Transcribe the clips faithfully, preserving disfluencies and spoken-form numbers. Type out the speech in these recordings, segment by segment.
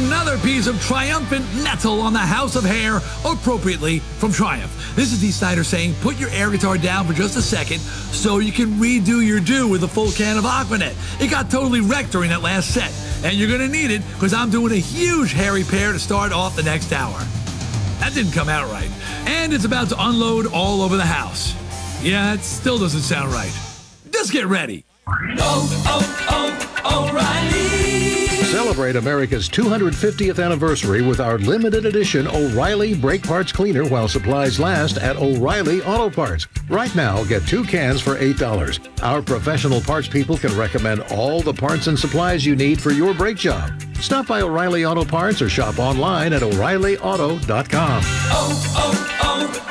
Another piece of triumphant metal on the House of Hair, appropriately from Triumph. This is Dee Snider saying, put your air guitar down for just a second so you can redo your do with a full can of Aquanet. It got totally wrecked during that last set, and you're going to need it because I'm doing a huge hair repair to start off the next hour. That didn't come out right. And it's about to unload all over the house. Yeah, it still doesn't sound right. Just get ready. Oh, oh, oh, O'Reilly. Celebrate America's two hundred fiftieth anniversary with our limited edition O'Reilly Brake Parts Cleaner while supplies last at O'Reilly Auto Parts. Right now, get two cans for eight dollars. Our professional parts people can recommend all the parts and supplies you need for your brake job. Stop by O'Reilly Auto Parts or shop online at O'Reilly Auto dot com. Oh,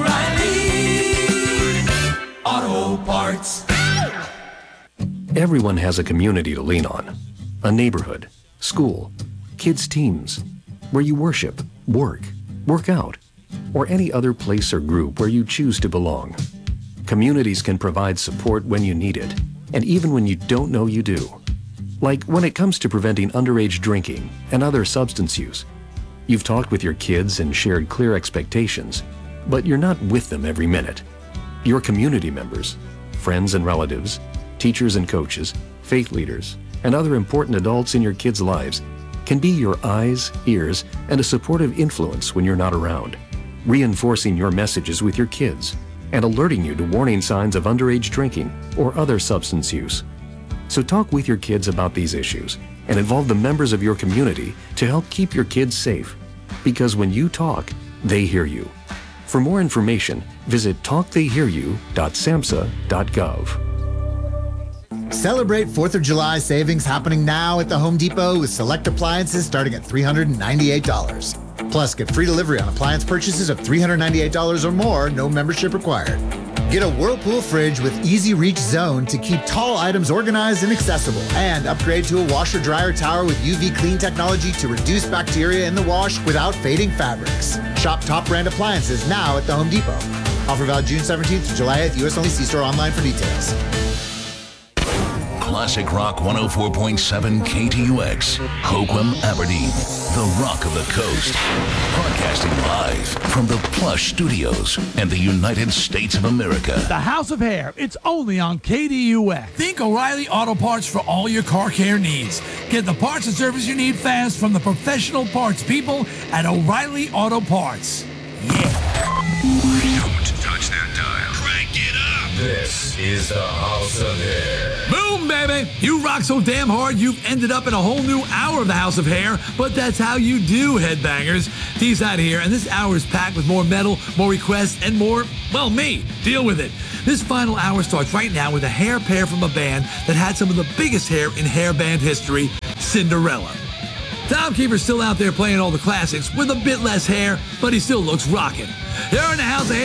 oh, oh, O'Reilly Auto Parts. Everyone has a community to lean on. A neighborhood, school, kids' teams, where you worship, work, work out, or any other place or group where you choose to belong. Communities can provide support when you need it, and even when you don't know you do. Like when it comes to preventing underage drinking and other substance use. You've talked with your kids and shared clear expectations, but you're not with them every minute. Your community members, friends and relatives, teachers and coaches, faith leaders, and other important adults in your kids' lives can be your eyes, ears, and a supportive influence when you're not around, reinforcing your messages with your kids and alerting you to warning signs of underage drinking or other substance use. So talk with your kids about these issues and involve the members of your community to help keep your kids safe. Because when you talk, they hear you. For more information, visit talk they hear you dot samhsa dot gov. Celebrate fourth of July savings happening now at the Home Depot with select appliances starting at three hundred ninety-eight dollars. Plus, get free delivery on appliance purchases of three hundred ninety-eight dollars or more, no membership required. Get a Whirlpool fridge with Easy Reach Zone to keep tall items organized and accessible. And upgrade to a washer dryer tower with U V clean technology to reduce bacteria in the wash without fading fabrics. Shop top brand appliances now at the Home Depot. Offer valid June seventeenth to July eighth, U S only. See store online for details. Classic Rock one oh four point seven K T U X, Hoquiam, Aberdeen, the rock of the coast. Broadcasting live from the Plush Studios and the United States of America. The House of Hair, it's only on K D U X. Think O'Reilly Auto Parts for all your car care needs. Get the parts and service you need fast from the professional parts people at O'Reilly Auto Parts. Yeah. Don't touch that dial. Crank it up. This is the House of Hair. Boom, baby! You rock so damn hard, you've ended up in a whole new hour of the House of Hair, but that's how you do, headbangers. Dee's out here, and this hour is packed with more metal, more requests, and more, well, me. Deal with it. This final hour starts right now with a hair pair from a band that had some of the biggest hair in hair band history, Cinderella. Tom Kiefer's still out there playing all the classics with a bit less hair, but he still looks rockin'. Here in the House of Hair.